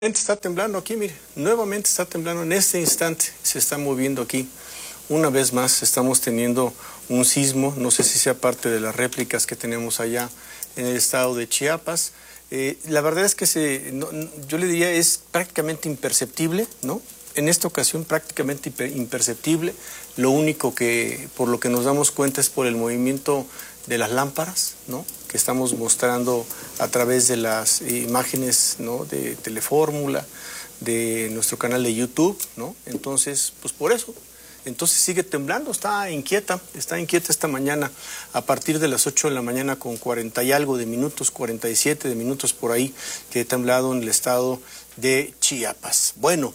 Está temblando aquí, mire, nuevamente está temblando en este instante, se está moviendo aquí. Una vez más estamos teniendo un sismo, no sé si sea parte de las réplicas que tenemos allá en el estado de Chiapas. La verdad es que yo le diría es prácticamente imperceptible, ¿no? En esta ocasión prácticamente imperceptible. Lo único que por lo que nos damos cuenta es por el movimiento de las lámparas, ¿no?, que estamos mostrando a través de las imágenes, ¿no?, de Telefórmula, de nuestro canal de YouTube, ¿no? Entonces, pues por eso. Entonces sigue temblando, está inquieta esta mañana a partir de las 8 de la mañana con 40 y algo de minutos, 47 de minutos por ahí, que ha temblado en el estado de Chiapas. Bueno,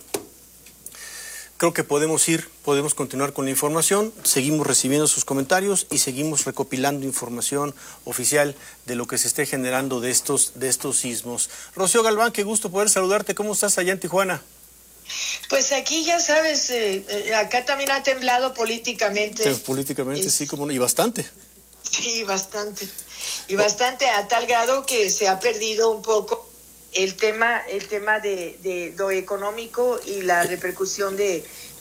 creo que podemos continuar con la información, seguimos recibiendo sus comentarios y seguimos recopilando información oficial de lo que se esté generando de estos sismos. Rocío Galván, qué gusto poder saludarte, ¿cómo estás allá en Tijuana? Pues aquí ya sabes, acá también ha temblado políticamente. Sí, políticamente sí, como y bastante. Sí, bastante. Y bastante a tal grado que se ha perdido un poco el tema de lo económico y la repercusión de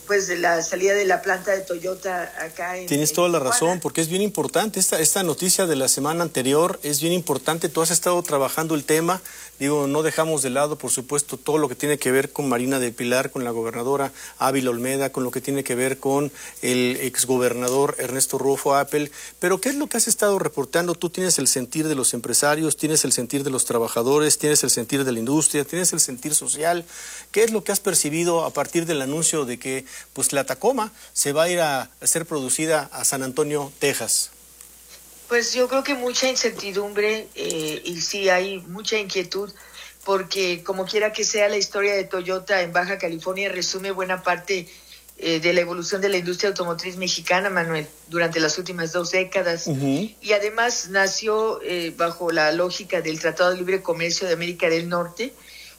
la salida de la planta de Toyota acá en Tienes toda la razón, porque es bien importante esta noticia de la semana anterior, es bien importante. Tú has estado trabajando el tema, digo, no dejamos de lado, por supuesto, todo lo que tiene que ver con Marina del Pilar, con la gobernadora Ávila Olmeda, con lo que tiene que ver con el exgobernador Ernesto Rufo Apel, pero ¿qué es lo que has estado reportando? Tú tienes el sentir de los empresarios, tienes el sentir de los trabajadores, tienes el sentir de la industria, tienes el sentir social. ¿Qué es lo que has percibido a partir del anuncio de que pues la Tacoma se va a ir a ser producida a San Antonio, Texas? Pues yo creo que mucha incertidumbre y sí hay mucha inquietud, porque como quiera que sea, la historia de Toyota en Baja California resume buena parte de la evolución de la industria automotriz mexicana, Manuel, durante las últimas 2 décadas. Uh-huh. Y además nació bajo la lógica del Tratado de Libre Comercio de América del Norte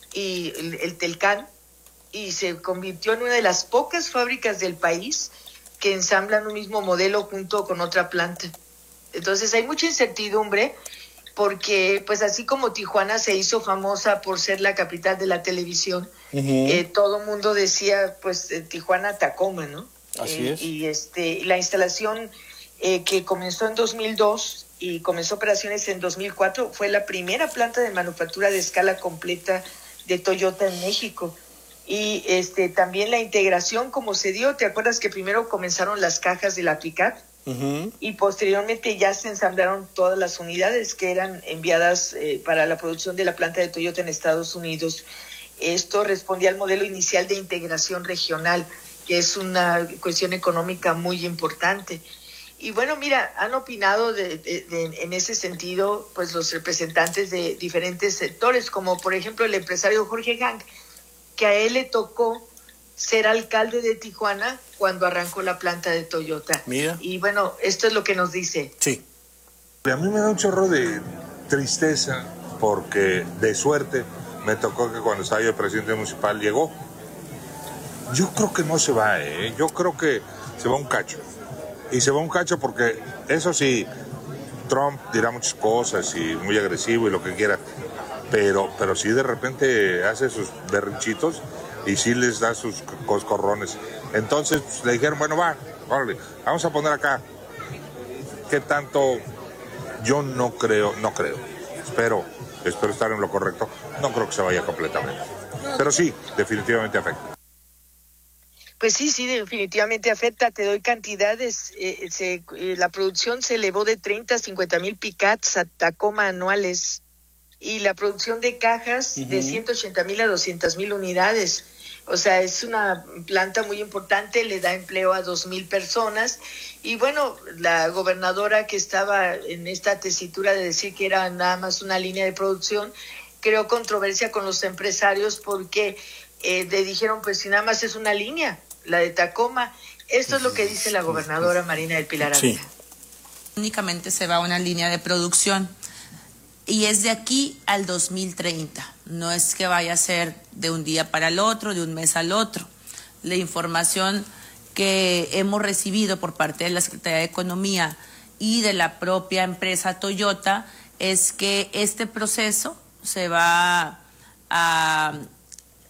y el TELCAN, y se convirtió en una de las pocas fábricas del país que ensamblan un mismo modelo junto con otra planta. Entonces hay mucha incertidumbre porque, pues así como Tijuana se hizo famosa por ser la capital de la televisión, uh-huh, todo el mundo decía, pues, Tijuana Tacoma, ¿no? Así es. Y la instalación que comenzó en 2002 y comenzó operaciones en 2004 fue la primera planta de manufactura de escala completa de Toyota en México. Y también la integración como se dio, ¿te acuerdas que primero comenzaron las cajas de la pick-up? Uh-huh. Y posteriormente ya se ensamblaron todas las unidades que eran enviadas para la producción de la planta de Toyota en Estados Unidos. Esto respondía al modelo inicial de integración regional, que es una cuestión económica muy importante. Y bueno, mira, han opinado en ese sentido pues los representantes de diferentes sectores, como por ejemplo el empresario Jorge Hank, que a él le tocó ser alcalde de Tijuana cuando arrancó la planta de Toyota. Mira. Y bueno, esto es lo que nos dice. Sí. A mí me da un chorro de tristeza porque de suerte me tocó que cuando estaba yo presidente municipal llegó. Yo creo que no se va, yo creo que se va un cacho. Y se va un cacho porque, eso sí, Trump dirá muchas cosas y muy agresivo y lo que quiera, pero sí de repente hace sus berrinchitos y sí les da sus coscorrones. Entonces pues, le dijeron, bueno, órale, vamos a poner acá. ¿Qué tanto? Yo no creo. Espero estar en lo correcto. No creo que se vaya completamente. Pero sí, definitivamente afecta. Pues sí, definitivamente afecta. Te doy cantidades. La producción se elevó de 30 a 50 mil pick-ups a Tacoma anuales. Y la producción de cajas de 180,000 a 200,000 unidades. O sea, es una planta muy importante, le da empleo a 2,000 personas. Y bueno, la gobernadora que estaba en esta tesitura de decir que era nada más una línea de producción, creó controversia con los empresarios porque le dijeron, pues si nada más es una línea, la de Tacoma. Esto es lo que dice la gobernadora Marina del Pilar Ávila. Sí. Únicamente se va a una línea de producción. Y es de aquí al 2030, no es que vaya a ser de un día para el otro, de un mes al otro. La información que hemos recibido por parte de la Secretaría de Economía y de la propia empresa Toyota es que este proceso se va a